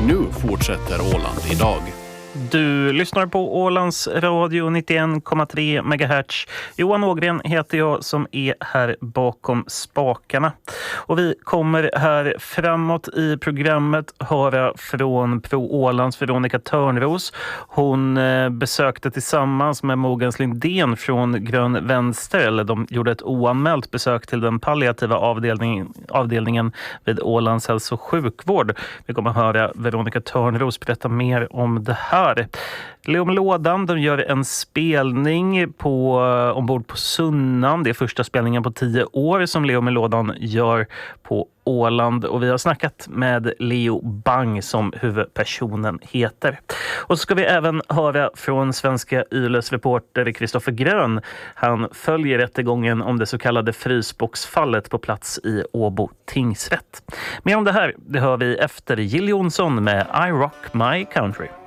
Nu fortsätter Åland idag. Du lyssnar på Ålands radio 91,3 MHz. Johan Ågren heter jag som är här bakom spakarna. Och vi kommer här framåt i programmet höra från Pro Ålands Veronica Törnros. Hon besökte tillsammans med Mogens Lindén från Grön Vänster, eller de gjorde ett oanmält besök till den palliativa avdelningen vid Ålands hälso- och sjukvård. Vi kommer höra Veronica Törnros berätta mer om det här. Leo med lådan, de gör en spelning ombord på Sunnan. Det är första spelningen på 10 år som Leo med lådan gör på Åland. Och vi har snackat med Leo Bang som huvudpersonen heter. Och så ska vi även höra från svenska YLEs reporter Kristoffer Grön. Han följer rättegången om det så kallade frysboxfallet på plats i Åbo tingsrätt. Mer om det här, det hör vi efter Jill Johnson med I Rock My Country.